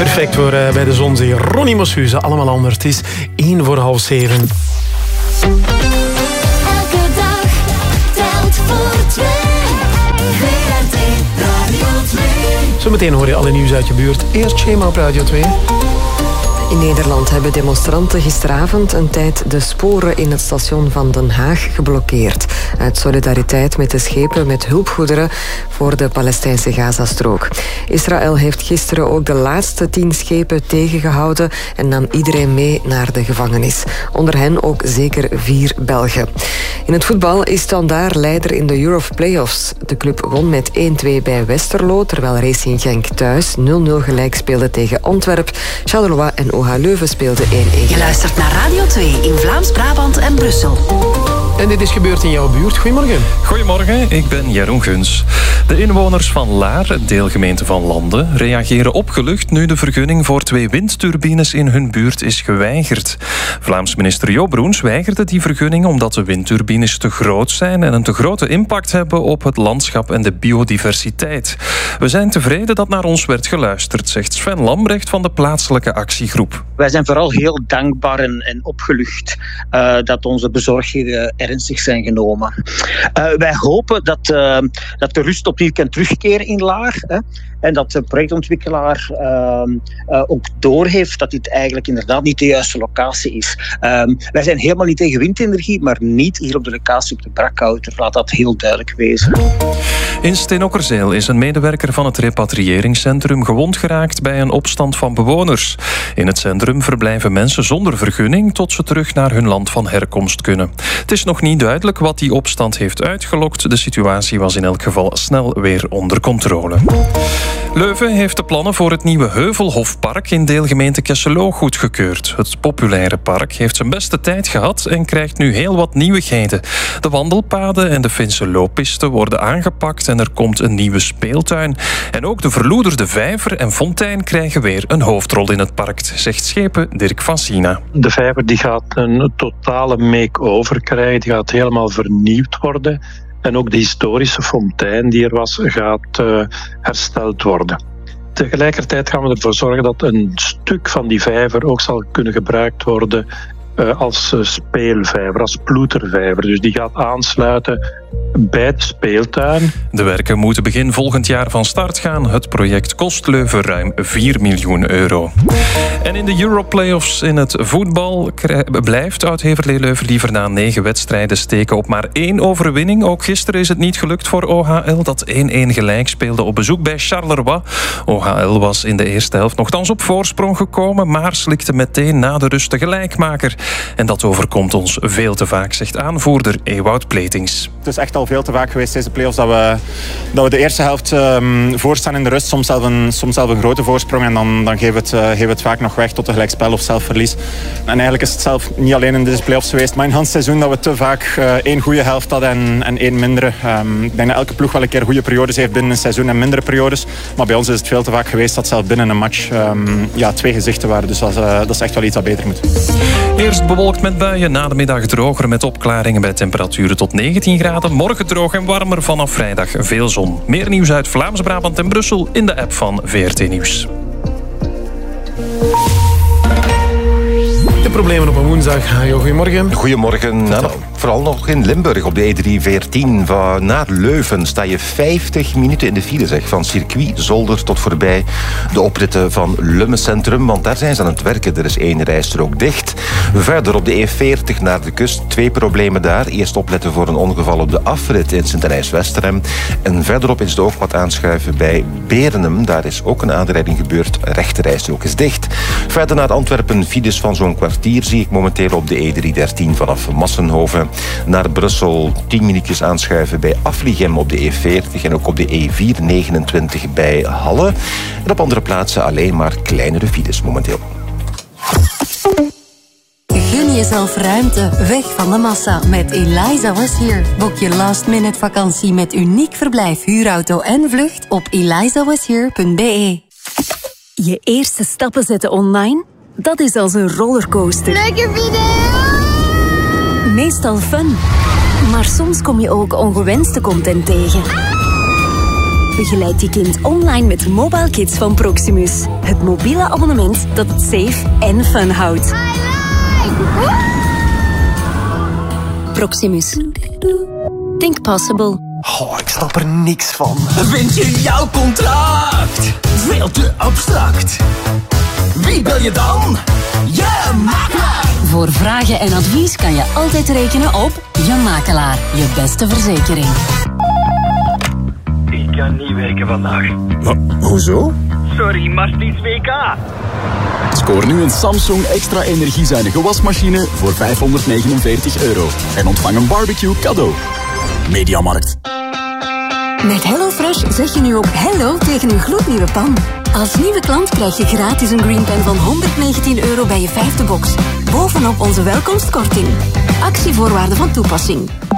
Perfect voor bij de Zonzee. Ronnie Moshuze, allemaal anders. Het is 6:01. Elke dag telt voor 2. VRT Radio 2. Zometeen hoor je alle nieuws uit je buurt. Eerst Schema op Radio 2. In Nederland hebben demonstranten gisteravond een tijd de sporen in het station van Den Haag geblokkeerd. Uit solidariteit met de schepen met hulpgoederen voor de Palestijnse Gazastrook. Israël heeft gisteren ook de laatste 10 schepen tegengehouden en nam iedereen mee naar de gevangenis. Onder hen ook zeker 4 Belgen. In het voetbal is Standaard leider in de Europe Playoffs. De club won met 1-2 bij Westerlo, terwijl Racing Genk thuis 0-0 gelijk speelde tegen Antwerp. Charleroi en OH Leuven speelden 1-1. Je luistert naar Radio 2 in Vlaams-Brabant en Brussel. En dit is gebeurd in jouw buurt. Goedemorgen. Goedemorgen, ik ben Jeroen Guns. De inwoners van Laar, een deelgemeente van Lande, reageren opgelucht nu de vergunning voor 2 windturbines in hun buurt is geweigerd. Vlaams minister Jo Broens weigerde die vergunning omdat de windturbines te groot zijn en een te grote impact hebben op het landschap en de biodiversiteit. We zijn tevreden dat naar ons werd geluisterd, zegt Sven Lambrecht van de plaatselijke actiegroep. Wij zijn vooral heel dankbaar en opgelucht dat onze bezorgdheden ernstig zijn genomen. Wij hopen dat de rust opnieuw kan terugkeren in Laar. En dat de projectontwikkelaar ook doorheeft dat dit eigenlijk inderdaad niet de juiste locatie is. Wij zijn helemaal niet tegen windenergie, maar niet hier op de locatie op de Brakhouter. Laat dat heel duidelijk wezen. In Steenokkerzeel is een medewerker van het repatriëringscentrum gewond geraakt bij een opstand van bewoners. In het centrum verblijven mensen zonder vergunning tot ze terug naar hun land van herkomst kunnen. Het is nog niet duidelijk wat die opstand heeft uitgelokt. De situatie was in elk geval snel weer onder controle. Leuven heeft de plannen voor het nieuwe Heuvelhofpark in deelgemeente Kesselo goedgekeurd. Het populaire park heeft zijn beste tijd gehad en krijgt nu heel wat nieuwigheden. De wandelpaden en de Finse looppisten worden aangepakt en er komt een nieuwe speeltuin. En ook de verloederde vijver en fontein krijgen weer een hoofdrol in het park, zegt schepen Dirk van Sina. De vijver die gaat een totale make-over krijgen, die gaat helemaal vernieuwd worden. En ook de historische fontein die er was, gaat hersteld worden. Tegelijkertijd gaan we ervoor zorgen dat een stuk van die vijver ook zal kunnen gebruikt worden als speelvijver, als ploetervijver. Dus die gaat aansluiten bij de speeltuin. De werken moeten begin volgend jaar van start gaan. Het project kost Leuven ruim 4 miljoen euro. En in de Europe Playoffs in het voetbal blijft Oud-Heverlee Leuven liever na 9 wedstrijden steken op maar 1 overwinning. Ook gisteren is het niet gelukt voor OHL, dat 1-1 gelijk speelde op bezoek bij Charleroi. OHL was in de eerste helft nogthans op voorsprong gekomen, maar slikte meteen na de rust de gelijkmaker. En dat overkomt ons veel te vaak, zegt aanvoerder Ewout Pletings. Het is echt al veel te vaak geweest deze play-offs dat we de eerste helft voorstaan in de rust. Soms zelf een grote voorsprong en dan geven we het vaak nog weg tot een gelijkspel of zelfverlies. En eigenlijk is het zelf niet alleen in deze play-offs geweest, maar in het seizoen dat we te vaak 1 goede helft hadden en 1 mindere. Ik denk dat elke ploeg wel een keer goede periodes heeft binnen een seizoen en mindere periodes. Maar bij ons is het veel te vaak geweest dat zelf binnen een match 2 gezichten waren. Dus dat is echt wel iets dat beter moet. Eerst bewolkt met buien, na de middag droger met opklaringen bij temperaturen tot 19 graden. Morgen droog en warmer, vanaf vrijdag veel zon. Meer nieuws uit Vlaams-Brabant en Brussel in de app van VRT Nieuws. De problemen op een woensdag. Goedemorgen. Goedemorgen. Vooral nog in Limburg op de E314 naar Leuven sta je 50 minuten in de file, zeg. Van circuit Zolder tot voorbij de opritten van Lummen Centrum, want daar zijn ze aan het werken. Er is 1 rijstrook dicht. Verder op de E40 naar de kust 2 problemen daar. Eerst opletten voor een ongeval op de afrit in Sint-Anijs-Westerhem. En verderop is er ook wat aanschuiven bij Berenem. Daar is ook een aanrijding gebeurd. Rechte rijstrook is dicht. Verder naar Antwerpen files van zo'n kwartier zie ik momenteel op de E313 vanaf Massenhoven. Naar Brussel 10 minuutjes aanschuiven bij Afligem op de E40 en ook op de E429 bij Halle. En op andere plaatsen alleen maar kleinere files momenteel. Gun jezelf ruimte, weg van de massa met Eliza Was Here. Boek je last-minute vakantie met uniek verblijf, huurauto en vlucht op elizawashere.be. Je eerste stappen zetten online? Dat is als een rollercoaster. Leuke video! Meestal fun. Maar soms kom je ook ongewenste content tegen. Begeleid je kind online met Mobile Kids van Proximus. Het mobiele abonnement dat het safe en fun houdt. Proximus. Think possible. Oh, ik snap er niks van. Vind je jouw contract veel te abstract? Wie bel je dan? Je makelaar! Voor vragen en advies kan je altijd rekenen op Je Makelaar, je beste verzekering. Ik kan niet werken vandaag. Hoezo? Sorry, maar het is WK. Scoor nu een Samsung extra energiezuinige wasmachine voor €549 en ontvang een barbecue cadeau. Mediamarkt. Met HelloFresh zeg je nu ook hello tegen een gloednieuwe pan. Als nieuwe klant krijg je gratis een Green Pen van €119 bij je 5e box. Bovenop onze welkomstkorting. Actievoorwaarden van toepassing.